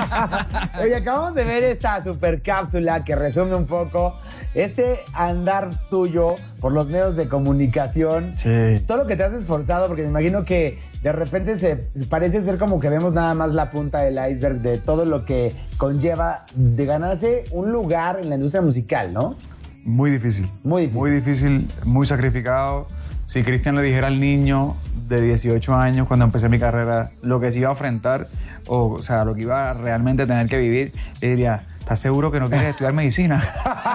Oye, acabamos de ver esta super cápsula que resume un poco este andar tuyo por los medios de comunicación. Sí. Todo lo que te has esforzado, porque me imagino que de repente parece ser como que vemos nada más la punta del iceberg de todo lo que conlleva de ganarse un lugar en la industria musical, ¿no? Muy difícil. Muy difícil. Muy difícil, muy sacrificado. Si Cristian le dijera al niño de 18 años cuando empecé mi carrera lo que se iba a enfrentar, o sea, lo que iba a realmente tener que vivir, le diría, ¿estás seguro que no quieres estudiar medicina?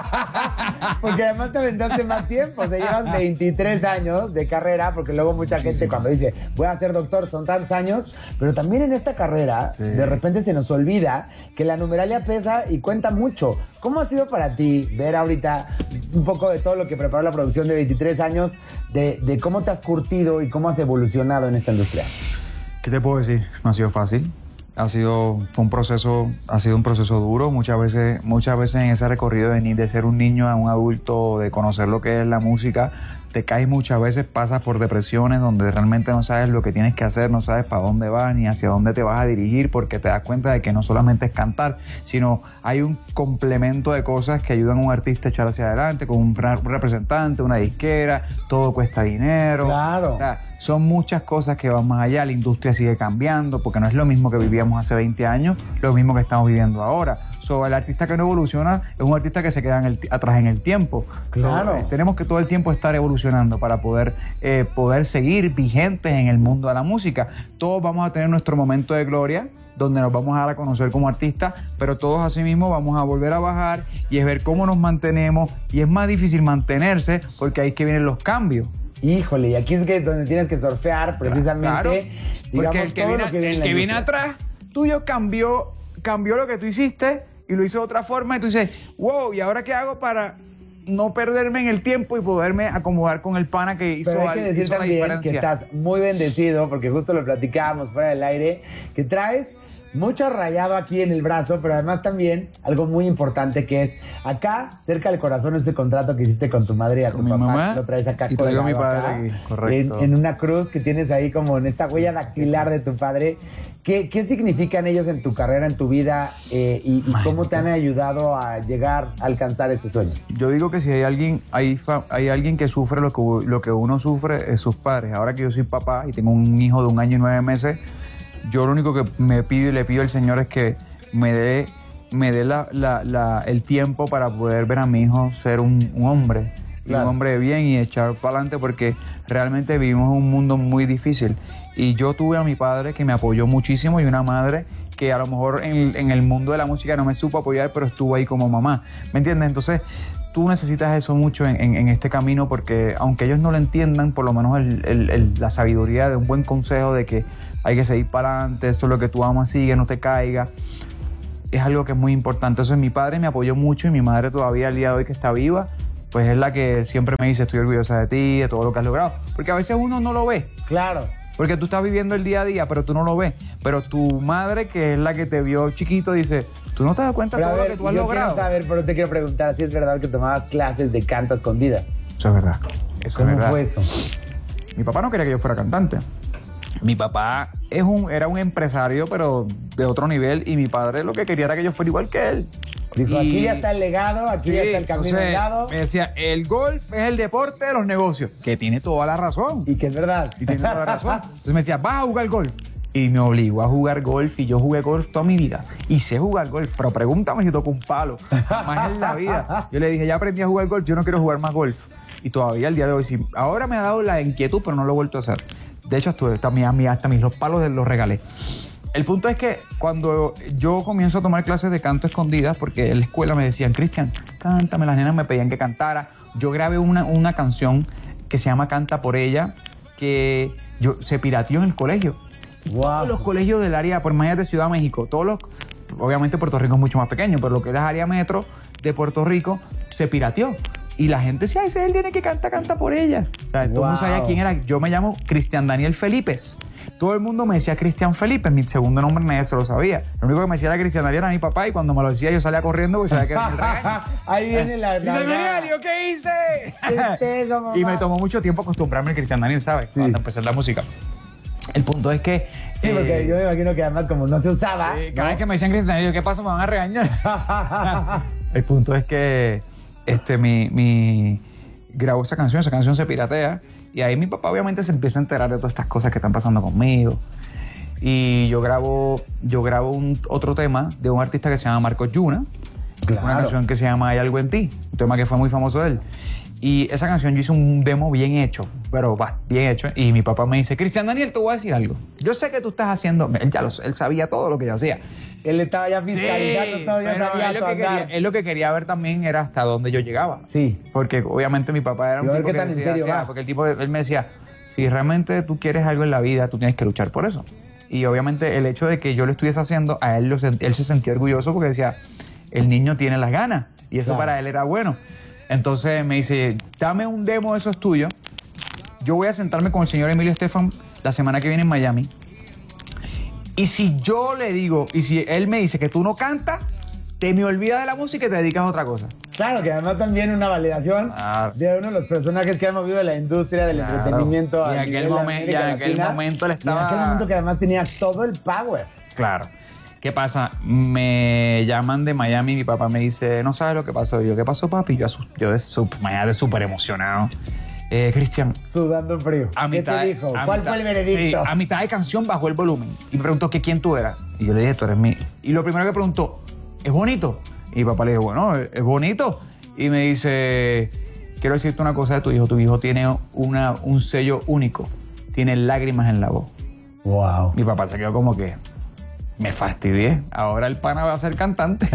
Porque además te aventaste más tiempo, o sea, llevas 23 años de carrera, porque luego mucha gente cuando dice, voy a ser doctor, son tantos años, pero también en esta carrera, de repente se nos olvida que la numeralia pesa y cuenta mucho. ¿Cómo ha sido para ti ver ahorita un poco de todo lo que preparó la producción de 23 años, de cómo te has curtido y cómo has evolucionado en esta industria? ¿Qué te puedo decir? No ha sido fácil. Ha sido un proceso duro. Muchas veces en ese recorrido de venir de ser un niño a un adulto, de conocer lo que es la música, te caes muchas veces, pasas por depresiones donde realmente no sabes lo que tienes que hacer, no sabes para dónde vas ni hacia dónde te vas a dirigir, porque te das cuenta de que no solamente es cantar, sino hay un complemento de cosas que ayudan a un artista a echar hacia adelante, con un representante, una disquera, todo cuesta dinero. Claro. O sea, son muchas cosas que van más allá, la industria sigue cambiando, porque no es lo mismo que vivíamos hace 20 años, lo mismo que estamos viviendo ahora. El artista que no evoluciona es un artista que se queda atrás en el tiempo. Claro. Tenemos que todo el tiempo estar evolucionando para poder seguir vigentes en el mundo de la música. Todos vamos a tener nuestro momento de gloria, donde nos vamos a dar a conocer como artistas, pero todos asimismo vamos a volver a bajar y es ver cómo nos mantenemos, y es más difícil mantenerse porque ahí es que vienen los cambios. Híjole, y aquí es que donde tienes que surfear precisamente. Claro, digamos, porque el que viene viene atrás tuyo cambió lo que tú hiciste y lo hizo de otra forma, y tú dices, wow, ¿y ahora qué hago para no perderme en el tiempo y poderme acomodar con el pana que hizo, Pero hay que decir hizo la también diferencia? que estás muy bendecido, porque justo lo platicábamos fuera del aire, que traes mucho rayado aquí en el brazo, pero además también algo muy importante que es acá, cerca del corazón, este contrato que hiciste con tu madre y a tu Con mi papá, mamá, lo traes acá y traigo a mi colgado padre acá, aquí, correcto. en una cruz que tienes ahí como en esta huella dactilar de tu padre. ¿Qué significan ellos en tu carrera, en tu vida, y cómo te han ayudado a llegar a alcanzar este sueño? Yo digo que si hay alguien que sufre lo que uno sufre, es sus padres. Ahora que yo soy papá y tengo un hijo de 1 año y 9 meses, yo lo único que me pido y le pido al Señor es que me dé el tiempo para poder ver a mi hijo ser un hombre. Claro. Un hombre de bien y echar para adelante, porque realmente vivimos en un mundo muy difícil. Y yo tuve a mi padre que me apoyó muchísimo y una madre que a lo mejor en el mundo de la música no me supo apoyar, pero estuvo ahí como mamá. ¿Me entiendes? Entonces, tú necesitas eso mucho en este camino, porque aunque ellos no lo entiendan, por lo menos la sabiduría de un buen consejo de que hay que seguir para adelante, esto es lo que tú amas, sigue, no te caiga, es algo que es muy importante. Entonces mi padre me apoyó mucho y mi madre todavía al día de hoy que está viva, pues es la que siempre me dice, estoy orgullosa de ti, de todo lo que has logrado. Porque a veces uno no lo ve. Claro. Porque tú estás viviendo el día a día, pero tú no lo ves. Pero tu madre, que es la que te vio chiquito, dice, ¿tú no te das cuenta de todo lo que tú has logrado? Quiero saber, pero te quiero preguntar si es verdad que tomabas clases de canto a escondidas. Eso es verdad. ¿Cómo fue eso? Mi papá no quería que yo fuera cantante. Mi papá era un empresario, pero de otro nivel, y mi padre lo que quería era que yo fuera igual que él. Dijo, aquí ya está el legado, aquí ya está el camino al lado. Me decía, el golf es el deporte de los negocios, que tiene toda la razón. Y que es verdad. Y tiene toda la razón. Entonces me decía, vas a jugar golf. Y me obligó a jugar golf, y yo jugué golf toda mi vida. Y sé jugar golf, pero pregúntame si toco un palo. Jamás en la vida. Yo le dije, ya aprendí a jugar golf, yo no quiero jugar más golf. Y todavía al día de hoy, sí. Ahora me ha dado la inquietud, pero no lo he vuelto a hacer. De hecho, hasta mis los palos los regalé. El punto es que cuando yo comienzo a tomar clases de canto escondidas, porque en la escuela me decían, Cristian, cántame, las nenas me pedían que cantara. Yo grabé una canción que se llama Canta por ella, que se pirateó en el colegio. Wow. Todos los colegios del área, por más de Ciudad de México, obviamente Puerto Rico es mucho más pequeño, pero lo que es la área metro de Puerto Rico se pirateó. Y la gente decía, ese es el nene que canta por ella. O sea, todo el mundo sabía quién era. Yo me llamo Cristian Daniel Felipes. Todo el mundo me decía Cristian Felipe, mi segundo nombre nadie se lo sabía. Lo único que me decía era Cristian Daniel era mi papá, y cuando me lo decía yo salía corriendo porque sabía que era el regaño. Ahí viene la... ¿Yo qué hice? Y me tomó mucho tiempo acostumbrarme al Cristian Daniel, ¿sabes? Sí. Cuando empecé la música. El punto es que Sí, porque yo me imagino que además como no se usaba. Sí, ¿no? cada vez que me dicen Cristian, yo, ¿qué pasó? Me van a regañar. El punto es que mi grabó esa canción se piratea. Y ahí mi papá obviamente se empieza a enterar de todas estas cosas que están pasando conmigo. Y yo grabo otro tema de un artista que se llama Marcos Yuna. Claro. Una canción que se llama Hay algo en ti. Un tema que fue muy famoso de él. Y esa canción yo hice un demo bien hecho, pero bien hecho. Y mi papá me dice, Cristian Daniel, te voy a decir algo. Yo sé que tú estás haciendo... Él sabía todo lo que yo hacía. Él estaba ya fiscalizando todo, ya sabía él lo que quería ver también era hasta dónde yo llegaba. Sí. Porque obviamente mi papá era un tipo que decía, porque él me decía, si realmente tú quieres algo en la vida, tú tienes que luchar por eso. Y obviamente el hecho de que yo lo estuviese haciendo, a él se sentía orgulloso porque decía, el niño tiene las ganas. Y eso para él era bueno. Entonces me dice, dame un demo de esos tuyos. Yo voy a sentarme con el señor Emilio Estefan la semana que viene en Miami. Y si yo le digo, y si él me dice que tú no cantas, te me olvidas de la música y te dedicas a otra cosa. Claro, que además también una validación de uno de los personajes que han movido la industria del entretenimiento. Y en aquel momento él estaba... Y en aquel momento que además tenía todo el power. Claro. ¿Qué pasa? Me llaman de Miami y mi papá me dice, no sabes lo que pasó. Y yo, ¿qué pasó, papi? Yo de súper emocionado. Cristian. Sudando frío. ¿Qué te dijo? ¿Cuál fue el veredicto? Sí, a mitad de canción bajó el volumen y me preguntó que quién tú eras. Y yo le dije, tú eres mí. Y lo primero que preguntó, ¿es bonito? Y mi papá le dijo, bueno, es bonito. Y me dice, quiero decirte una cosa de tu hijo. Tu hijo tiene un sello único. Tiene lágrimas en la voz. Wow. Mi papá se quedó como que... Me fastidié. Ahora el pana va a ser cantante.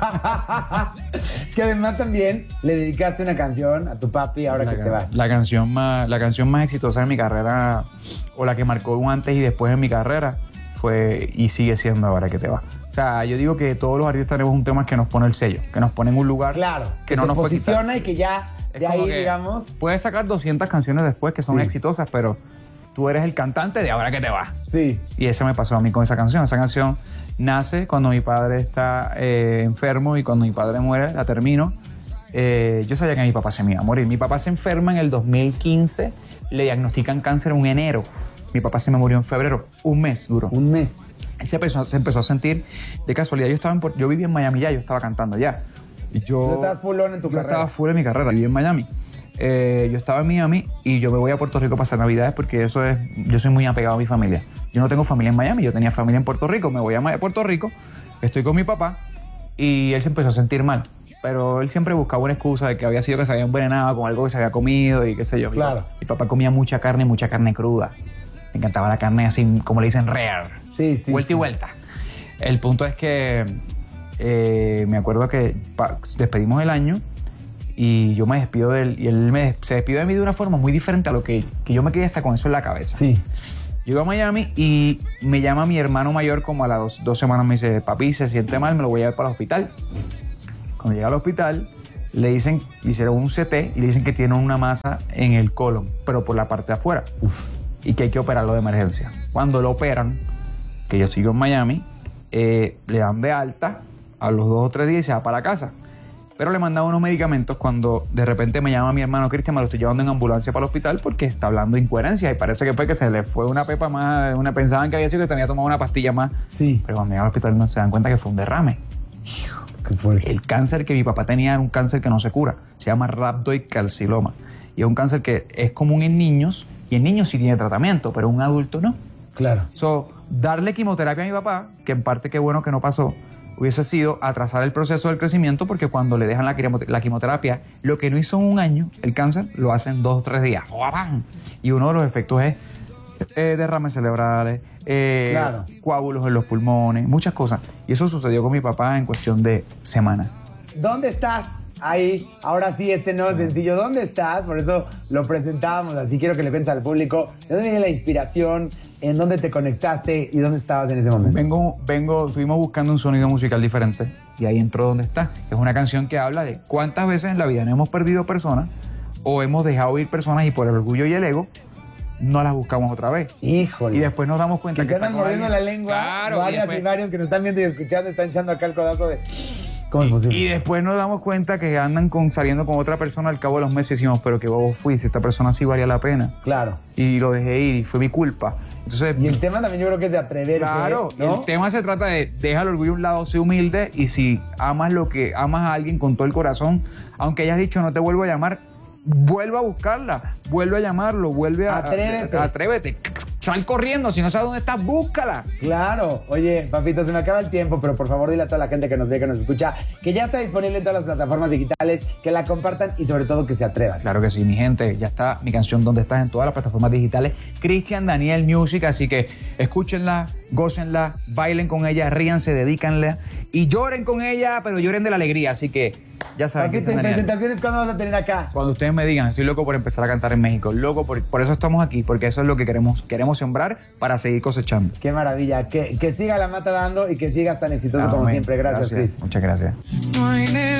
Que además también le dedicaste una canción a tu papi ahora que te vas. La canción más exitosa de mi carrera, o la que marcó un antes y después en mi carrera, fue y sigue siendo Ahora que te vas. O sea, yo digo que todos los artistas tenemos un tema que nos pone el sello, que nos pone en un lugar que no se nos posiciona y que ya de ahí, digamos... Puedes sacar 200 canciones después que son exitosas, pero... Tú eres el cantante de Ahora que te vas. Sí. Y eso me pasó a mí con esa canción. Esa canción nace cuando mi padre está enfermo y cuando mi padre muere, la termino. Yo sabía que mi papá se me iba a morir. Mi papá se enferma en el 2015, le diagnostican cáncer en enero. Mi papá se me murió en febrero. Un mes duró. Un mes. Él se empezó a sentir de casualidad. Yo vivía en Miami ya, yo estaba cantando ya. ¿Tú estabas full on en tu carrera? Yo estaba full en mi carrera, viví en Miami. Yo estaba en Miami y yo me voy a Puerto Rico a pasar Navidades porque yo soy muy apegado a mi familia. Yo no tengo familia en Miami, yo tenía familia en Puerto Rico. Me voy a Puerto Rico, estoy con mi papá y él se empezó a sentir mal. Pero él siempre buscaba una excusa de que había sido que se había envenenado con algo que se había comido y qué sé yo. Claro. Mi papá comía mucha carne cruda. Me encantaba la carne así, como le dicen, rare. Sí. Vuelta y vuelta. El punto es que me acuerdo que despedimos el año y yo me despido de él y él se despidió de mí de una forma muy diferente a lo que yo me quedé hasta con eso en la cabeza. Sí. Llego a Miami y me llama mi hermano mayor como a las dos semanas. Me dice, papi, se siente mal, me lo voy a llevar para el hospital. Cuando llega al hospital, le hicieron un CT y le dicen que tiene una masa en el colon, pero por la parte de afuera. Y que hay que operarlo de emergencia. Cuando lo operan, que yo sigo en Miami, le dan de alta a los 2 o 3 días y se va para la casa. Pero le mandaban unos medicamentos cuando de repente me llama mi hermano Cristian, me lo estoy llevando en ambulancia para el hospital porque está hablando de incoherencia y parece que fue que se le fue una pepa más, pensaban que había sido que tenía tomado una pastilla más. Sí. Pero cuando llega al hospital no se dan cuenta que fue un derrame. ¿Qué fue? El cáncer que mi papá tenía era un cáncer que no se cura, se llama rhabdoid-carcinoma y es un cáncer que es común en niños y en niños sí tiene tratamiento, pero un adulto no. Claro. Darle quimioterapia a mi papá, que en parte qué bueno que no pasó, hubiese sido atrasar el proceso del crecimiento porque cuando le dejan la quimioterapia, lo que no hizo en un año, el cáncer, lo hacen 2 o 3 días. Y uno de los efectos es derrames cerebrales, coágulos en los pulmones, muchas cosas. Y eso sucedió con mi papá en cuestión de semanas. ¿Dónde estás? Ahí, ahora sí, este nuevo sencillo. ¿Dónde estás? Por eso lo presentábamos así. Quiero que le cuentes al público de dónde viene la inspiración, en dónde te conectaste y dónde estabas en ese momento. Estuvimos buscando un sonido musical diferente y ahí entró ¿Dónde estás? Es una canción que habla de cuántas veces en la vida no hemos perdido personas o hemos dejado ir personas y por el orgullo y el ego no las buscamos otra vez. Híjole. Y después nos damos cuenta que se andan mordiendo la lengua. Claro, varios que nos están viendo y escuchando están echando acá el codazo de... ¿Cómo es posible? Y después nos damos cuenta que andan saliendo con otra persona al cabo de los meses y decimos, pero que bobo fui, si esta persona sí valía la pena. Claro. Y lo dejé ir y fue mi culpa. Entonces, Y el tema también yo creo que es de atreverse. claro, ¿no? el tema se trata de deja el orgullo a un lado, sé humilde y si amas amas a alguien con todo el corazón, aunque hayas dicho no te vuelvo a llamar, vuelve a buscarla, vuelve a llamarlo, vuelve a... Atrévete. Atrévete. Sal corriendo, si no sabes dónde estás, búscala. Claro. Oye, papito, se me acaba el tiempo, pero por favor dile a toda la gente que nos ve, que nos escucha, que ya está disponible en todas las plataformas digitales, que la compartan y sobre todo que se atrevan. Claro que sí, mi gente, ya está mi canción Donde Estás en todas las plataformas digitales, Cristian Daniel Music, así que escúchenla, gócenla, bailen con ella, ríanse, dedícanla y lloren con ella, pero lloren de la alegría, así que ya saben. Papito, ¿en presentaciones cuándo vas a tener acá? Cuando ustedes me digan, estoy loco por empezar a cantar en México, loco, por eso estamos aquí, porque eso es lo que queremos sembrar para seguir cosechando. Qué maravilla, que siga la mata dando y que sigas tan exitoso como Amén. siempre. Gracias, Chris. Muchas gracias.